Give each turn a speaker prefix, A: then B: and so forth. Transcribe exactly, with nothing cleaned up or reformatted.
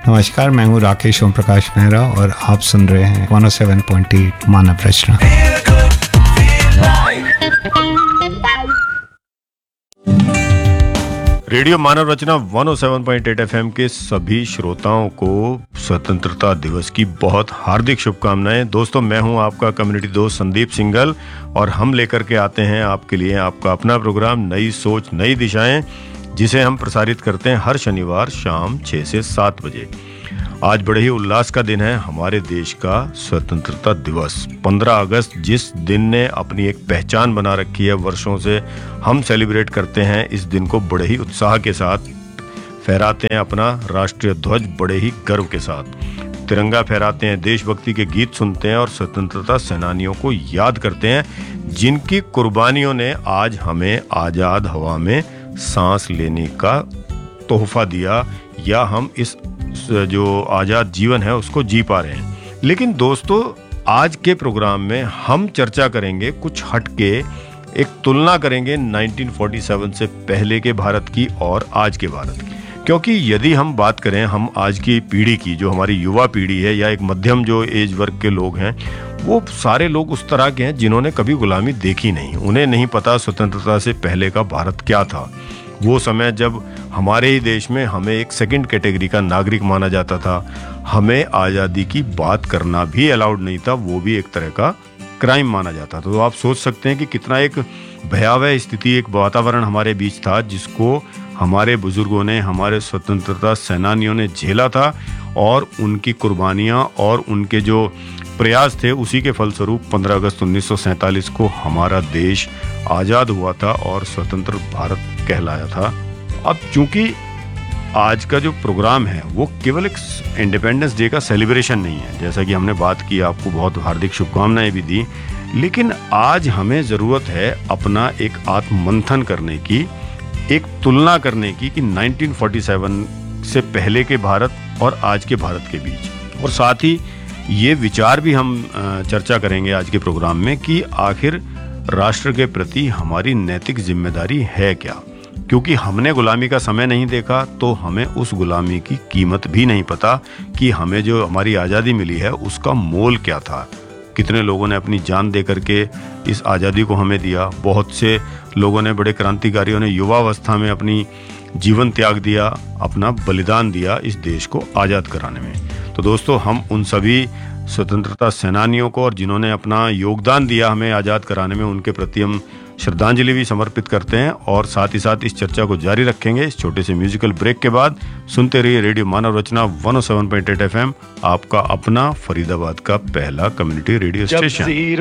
A: नमस्कार, मैं हूँ राकेश ओम प्रकाश मेहरा और आप सुन रहे हैं one O seven point eight मानव रचना।
B: रेडियो मानव रचना one O seven point eight FM के सभी श्रोताओं को स्वतंत्रता दिवस की बहुत हार्दिक शुभकामनाएं। दोस्तों, मैं हूं आपका कम्युनिटी दोस्त संदीप सिंघल और हम लेकर के आते हैं आपके लिए आपका अपना प्रोग्राम नई सोच नई दिशाएं, जिसे हम प्रसारित करते हैं हर शनिवार शाम छह से सात बजे। आज बड़े ही उल्लास का दिन है, हमारे देश का स्वतंत्रता दिवस पंद्रह अगस्त, जिस दिन ने अपनी एक पहचान बना रखी है। वर्षों से हम सेलिब्रेट करते हैं इस दिन को, बड़े ही उत्साह के साथ फहराते हैं अपना राष्ट्रीय ध्वज, बड़े ही गर्व के साथ तिरंगा फहराते हैं, देशभक्ति के गीत सुनते हैं और स्वतंत्रता सेनानियों को याद करते हैं, जिनकी कुर्बानियों ने आज हमें आजाद हवा में सांस लेने का तोहफा दिया, या हम इस जो आजाद जीवन है उसको जी पा रहे हैं। लेकिन दोस्तों, आज के प्रोग्राम में हम चर्चा करेंगे कुछ हटके, एक तुलना करेंगे नाइनटीन फोर्टी सेवन से पहले के भारत की और आज के भारत की। क्योंकि यदि हम बात करें हम आज की पीढ़ी की, जो हमारी युवा पीढ़ी है या एक मध्यम जो एज वर्ग के लोग हैं, वो सारे लोग उस तरह के हैं जिन्होंने कभी गुलामी देखी नहीं। उन्हें नहीं पता स्वतंत्रता से पहले का भारत क्या था। वो समय जब हमारे ही देश में हमें एक सेकंड कैटेगरी का नागरिक माना जाता था, हमें आज़ादी की बात करना भी अलाउड नहीं था, वो भी एक तरह का क्राइम माना जाता था। तो आप सोच सकते हैं कि कितना एक भयावह स्थिति, एक वातावरण हमारे बीच था, जिसको हमारे बुजुर्गों ने, हमारे स्वतंत्रता सेनानियों ने झेला था, और उनकी कुर्बानियाँ और उनके जो प्रयास थे, उसी के फलस्वरूप पंद्रह अगस्त उन्नीस सौ सैंतालीस को हमारा देश आज़ाद हुआ था और स्वतंत्र भारत कहलाया था। अब चूंकि आज का जो प्रोग्राम है वो केवल एक इंडिपेंडेंस डे का सेलिब्रेशन नहीं है, जैसा कि हमने बात की, आपको बहुत हार्दिक शुभकामनाएं भी दी, लेकिन आज हमें ज़रूरत है अपना एक आत्ममंथन करने की, एक तुलना करने की कि नाइनटीन फोर्टी सेवन से पहले के भारत और आज के भारत के बीच। और साथ ही ये विचार भी हम चर्चा करेंगे आज के प्रोग्राम में कि आखिर राष्ट्र के प्रति हमारी नैतिक जिम्मेदारी है क्या। क्योंकि हमने गुलामी का समय नहीं देखा, तो हमें उस गुलामी की कीमत भी नहीं पता कि हमें जो हमारी आज़ादी मिली है उसका मोल क्या था। कितने लोगों ने अपनी जान दे करके इस आज़ादी को हमें दिया। बहुत से लोगों ने, बड़े क्रांतिकारियों ने युवावस्था में अपनी जीवन त्याग दिया, अपना बलिदान दिया इस देश को आज़ाद कराने में। तो दोस्तों, हम उन सभी स्वतंत्रता सेनानियों को और जिन्होंने अपना योगदान दिया हमें आज़ाद कराने में, उनके प्रति हम श्रद्धांजलि भी समर्पित करते हैं और साथ ही साथ इस चर्चा को जारी रखेंगे इस छोटे से म्यूजिकल ब्रेक के बाद। सुनते रहिए रेडियो मानव रचना one O seven point eight FM, आपका अपना फरीदाबाद का पहला कम्युनिटी रेडियो स्टेशन।